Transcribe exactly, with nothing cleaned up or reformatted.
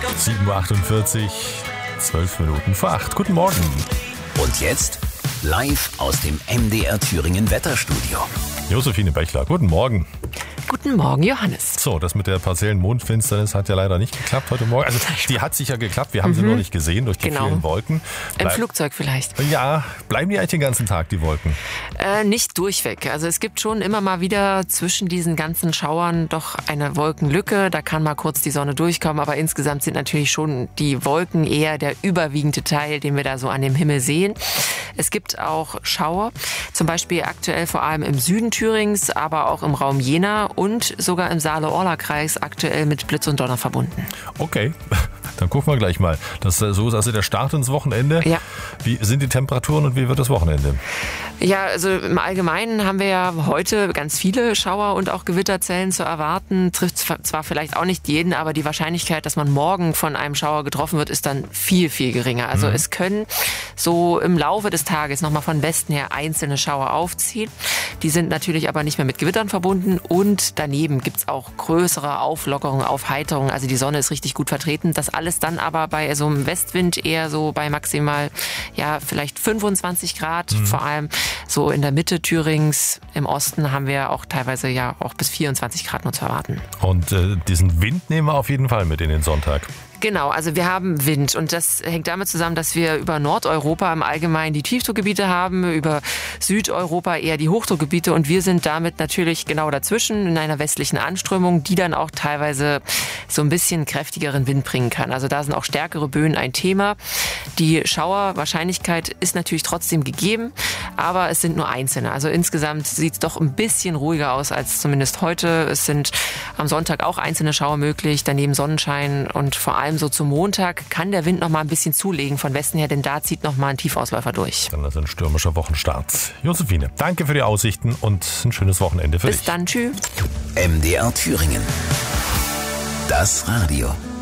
sieben Uhr achtundvierzig, zwölf Minuten vor acht. Guten Morgen. Und jetzt live aus dem M D R Thüringen Wetterstudio. Josephine Bechler, guten Morgen. Guten Morgen, Johannes. So, das mit der partiellen Mondfinsternis hat ja leider nicht geklappt heute Morgen. Also die hat sicher geklappt, wir haben mhm. sie nur nicht gesehen durch die genau. vielen Wolken. Im Flugzeug vielleicht. Ja, bleiben die eigentlich den ganzen Tag, die Wolken? Äh, nicht durchweg. Also es gibt schon immer mal wieder zwischen diesen ganzen Schauern doch eine Wolkenlücke. Da kann mal kurz die Sonne durchkommen, aber insgesamt sind natürlich schon die Wolken eher der überwiegende Teil, den wir da so an dem Himmel sehen. Es gibt auch Schauer, zum Beispiel aktuell vor allem im Süden Thürings, aber auch im Raum Jena und sogar im Saale-Orla-Kreis aktuell mit Blitz und Donner verbunden. Okay, dann gucken wir gleich mal. Das, so ist also der Start ins Wochenende. Ja. Wie sind die Temperaturen und wie wird das Wochenende? Ja, also im Allgemeinen haben wir ja heute ganz viele Schauer und auch Gewitterzellen zu erwarten. Trifft zwar vielleicht auch nicht jeden, aber die Wahrscheinlichkeit, dass man morgen von einem Schauer getroffen wird, ist dann viel, viel geringer. Also mhm. es können so im Laufe des Tages nochmal von Westen her einzelne Schauer aufziehen. Die sind natürlich aber nicht mehr mit Gewittern verbunden und daneben gibt's auch größere Auflockerungen, Aufheiterungen. Also die Sonne ist richtig gut vertreten. Das alles dann aber bei so einem Westwind eher so bei maximal, ja, vielleicht fünfundzwanzig Grad, mhm. vor allem so in der Mitte Thürings. Im Osten haben wir auch teilweise ja auch bis vierundzwanzig Grad nur zu erwarten. Und äh, diesen Wind nehmen wir auf jeden Fall mit in den Sonntag. Genau, also wir haben Wind und das hängt damit zusammen, dass wir über Nordeuropa im Allgemeinen die Tiefdruckgebiete haben, über Südeuropa eher die Hochdruckgebiete und wir sind damit natürlich genau dazwischen in einer westlichen Anströmung, die dann auch teilweise so ein bisschen kräftigeren Wind bringen kann. Also da sind auch stärkere Böen ein Thema. Die Schauerwahrscheinlichkeit ist natürlich trotzdem gegeben, aber es sind nur einzelne. Also insgesamt sieht es doch ein bisschen ruhiger aus als zumindest heute. Es sind am Sonntag auch einzelne Schauer möglich, daneben Sonnenschein und vor allem so zum Montag kann der Wind noch mal ein bisschen zulegen von Westen her, denn da zieht noch mal ein Tiefausläufer durch. Dann ist ein stürmischer Wochenstart. Josephine, danke für die Aussichten und ein schönes Wochenende für Bis dich. Bis dann, tschüss. M D R Thüringen. Das Radio.